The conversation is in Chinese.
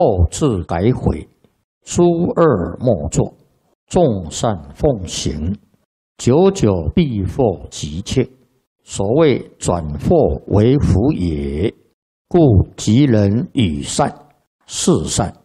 后自改悔，诸恶莫作，众善奉行，久久必获吉切。所谓转祸为福也，故吉人与善，是善。